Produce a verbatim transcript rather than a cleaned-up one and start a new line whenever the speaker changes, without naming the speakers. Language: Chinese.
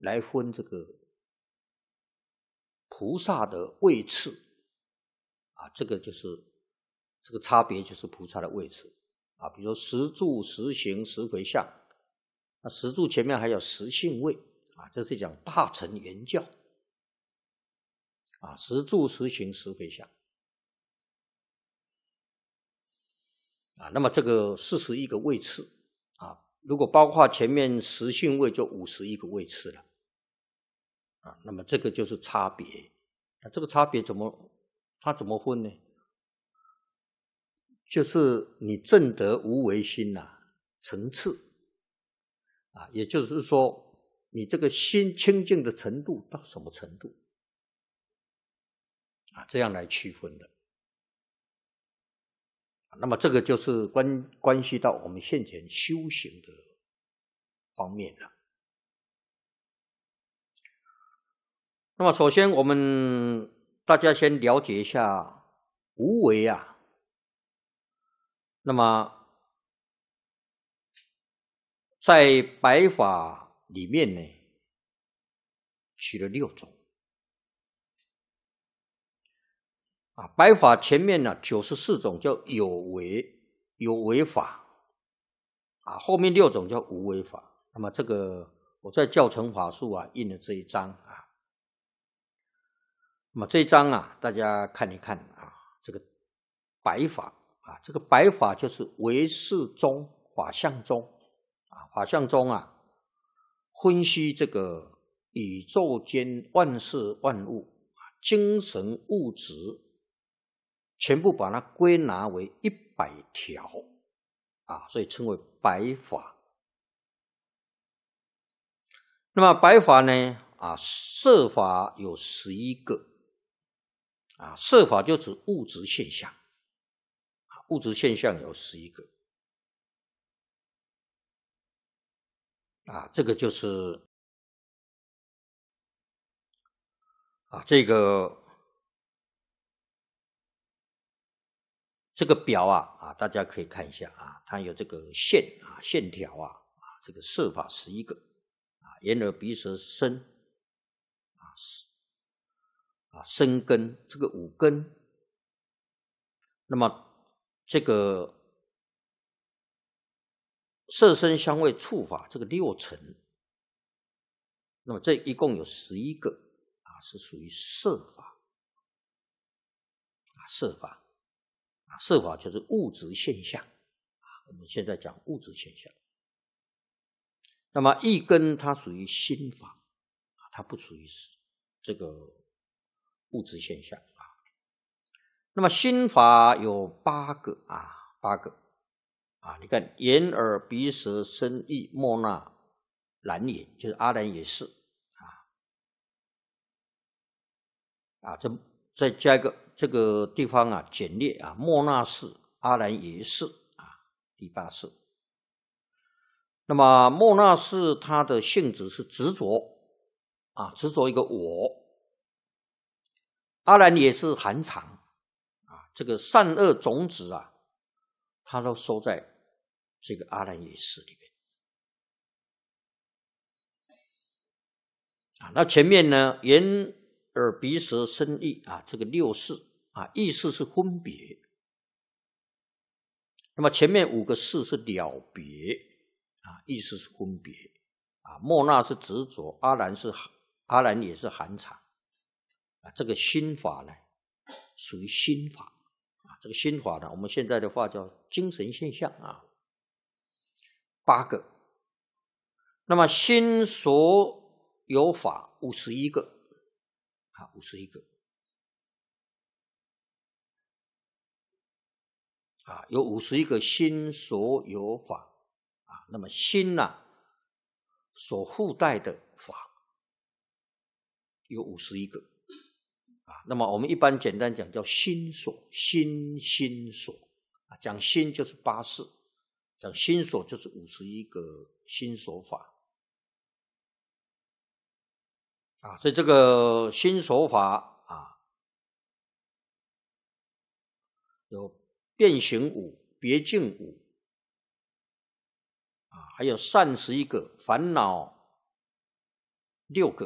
来分这个菩萨的位次啊，这个就是这个差别，就是菩萨的位次啊。比如说十住、十行、十回向，那十住前面还有十性位啊，这是讲大乘圆教啊，十住、十行、十回向啊。那么这个四十一个位次啊，如果包括前面十性位，就五十一个位次了啊。那么这个就是差别。那这个差别怎么它怎么分呢？就是你证得无为心呐、啊，层次啊，也就是说你这个心清净的程度到什么程度啊，这样来区分的。那么这个就是关关系到我们现前修行的方面了。那么首先我们大家先了解一下无为啊。那么在白法里面呢，取了六种啊。白法前面呢九十四种叫有为有为法啊，后面六种叫无为法。那么这个我在教程法术啊印了这一章啊。那么这一章啊，大家看一看啊，这个白法啊，这个白法就是唯识中法相中啊，法相中啊，分析这个宇宙间万事万物精神物质，全部把它归纳为一百条啊，所以称为白法。那么白法呢啊，色法有十一个啊，色法就指物质现象啊，物质现象有十一个啊，这个就是啊，这个这个表啊啊，大家可以看一下啊，它有这个线啊线条啊啊，这个色法十一个啊，眼耳鼻舌身啊啊身根这个五根，那么这个色身香味触法这个六尘，那么这一共有十一个啊，是属于色法啊，色法啊，色法就是物质现象啊，我们现在讲物质现象。那么意根它属于心法啊，它不属于这个物质现象啊。那么心法有八个啊，八个啊，你看眼耳鼻舌身意莫那蓝也，就是阿兰也是啊啊，这再加一个这个地方啊简略啊，莫那是阿兰也是啊，第八识。那么莫那是它的性质是执着啊，执着一个我。阿兰也是含藏啊，这个善恶种子啊，它都收在这个阿兰也识里面啊。那前面呢，眼耳鼻舌身意啊，这个六识啊，意识是分别。那么前面五个识是了别啊，意识是分别啊。莫那是执着，阿兰是阿兰也是含藏啊。这个心法呢，属于心法啊。这个心法呢，我们现在的话叫精神现象啊。八个，那么心所有法五十一个啊，五十一个啊，有五十一个心所有法啊。那么心呐、啊，所附带的法有五十一个啊。那么我们一般简单讲叫心所，心心所啊，讲心就是八识，讲心所就是五十一个心所法啊。所以这个心所法啊，有变形五、别境五啊，还有善十一个，烦恼六个